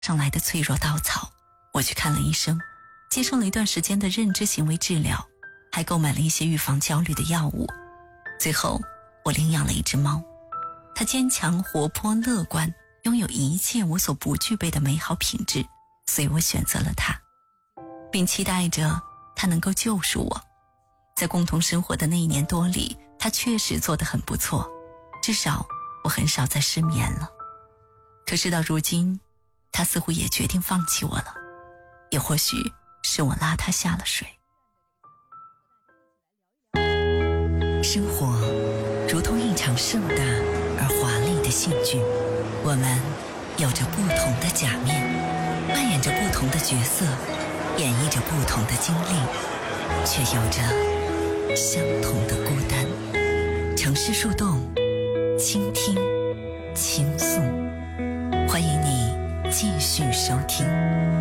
上来的脆弱稻草，我去看了医生，接受了一段时间的认知行为治疗，还购买了一些预防焦虑的药物。最后我领养了一只猫，它坚强活泼乐观，拥有一切我所不具备的美好品质，所以我选择了它，并期待着它能够救赎我。在共同生活的那1年多里，它确实做得很不错，至少我很少再失眠了。可是到如今，它似乎也决定放弃我了，也或许是我拉它下了水。生活如同一场盛大而华丽的戏剧，我们有着不同的假面，扮演着不同的角色，演绎着不同的经历，却有着相同的孤单。城市树洞，倾听，倾诉，欢迎你继续收听。